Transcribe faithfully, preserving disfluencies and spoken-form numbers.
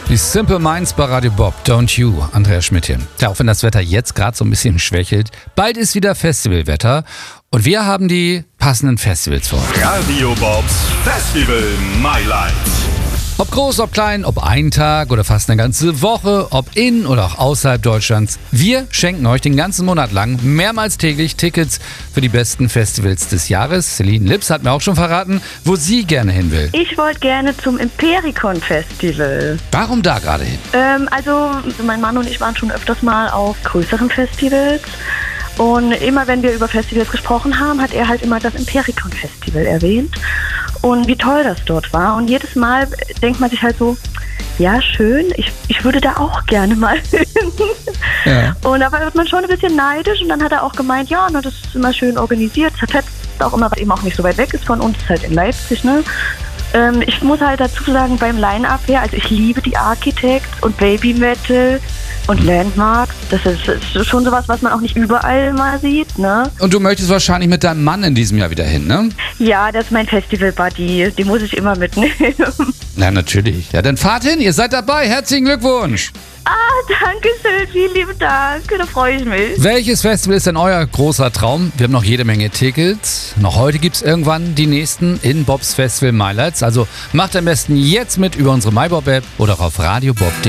Die Simple Minds bei Radio Bob, Don't You, Andreas Schmidt hier. Ja, auch wenn das Wetter jetzt gerade so ein bisschen schwächelt, bald ist wieder Festivalwetter und wir haben die passenden Festivals vor euch. Radio Bobs Festival Mailand. Ob groß, ob klein, ob ein Tag oder fast eine ganze Woche, ob in oder auch außerhalb Deutschlands. Wir schenken euch den ganzen Monat lang mehrmals täglich Tickets für die besten Festivals des Jahres. Celine Lips hat mir auch schon verraten, wo sie gerne hin will. Ich wollte gerne zum Impericon Festival. Warum da gerade hin? Ähm, also mein Mann und ich waren schon öfters mal auf größeren Festivals. Und immer wenn wir über Festivals gesprochen haben, hat er halt immer das Impericon Festival erwähnt. Und wie toll das dort war. Und jedes Mal denkt man sich halt so, ja schön, ich, ich würde da auch gerne mal hin. Ja. Und da wird man schon ein bisschen neidisch. Und dann hat er auch gemeint, ja, na, das ist immer schön organisiert. Das hat auch immer, was eben auch nicht so weit weg ist von uns, halt in Leipzig, ne? Ähm, ich muss halt dazu sagen, beim Line-Up her, also ich liebe die Architects und Baby Metal und Landmarks. Das ist, das ist schon sowas, was man auch nicht überall mal sieht, ne? Und du möchtest wahrscheinlich mit deinem Mann in diesem Jahr wieder hin, ne? Ja, das ist mein Festival-Buddy. Den muss ich immer mitnehmen. Na, natürlich. Ja, dann fahrt hin, ihr seid dabei. Herzlichen Glückwunsch. Ah, danke schön. Vielen lieben Dank. Da freue ich mich. Welches Festival ist denn euer großer Traum? Wir haben noch jede Menge Tickets. Noch heute gibt es irgendwann die nächsten in Bobs Festival Mailand. Also macht am besten jetzt mit über unsere MyBob-App oder auch auf radiobob punkt de.